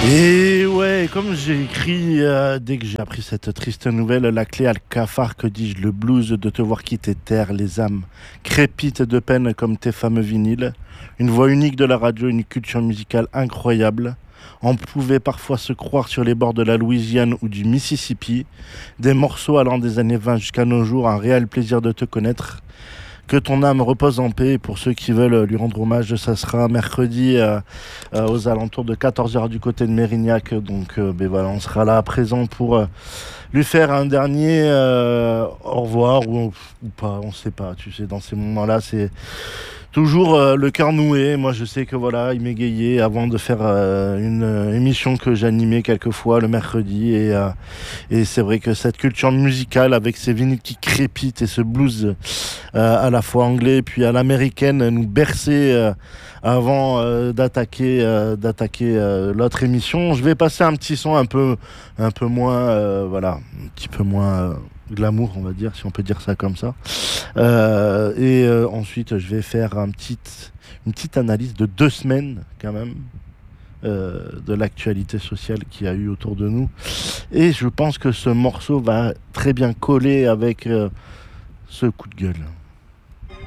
Et ouais, comme j'ai écrit dès que j'ai appris cette triste nouvelle, la clé à le cafard, que dis-je, le blues de te voir quitter terre, les âmes crépitent de peine comme tes fameux vinyles. Une voix unique de la radio, une culture musicale incroyable. On pouvait parfois se croire sur les bords de la Louisiane ou du Mississippi. Des morceaux allant des années 20 jusqu'à nos jours, un réel plaisir de te connaître. Que ton âme repose en paix. Pour ceux qui veulent lui rendre hommage, ça sera mercredi aux alentours de 14h du côté de Mérignac. Donc ben voilà, on sera là à présent pour lui faire un dernier au revoir ou pas, on sait pas. Tu sais, dans ces moments-là, c'est toujours le cœur noué. Moi, je sais que voilà, il m'égayait avant de faire une émission que j'animais quelquefois le mercredi. Et c'est vrai que cette culture musicale avec ces vinyles qui crépitent et ce blues à la fois anglais puis à l'américaine nous berçait avant d'attaquer l'autre émission. Je vais passer un petit son un peu moins, voilà, un petit peu moins glamour, on va dire, si on peut dire ça comme ça. Ensuite, je vais faire une petite analyse de 2 semaines, quand même, de l'actualité sociale qu'il y a eu autour de nous. Et je pense que ce morceau va très bien coller avec ce coup de gueule.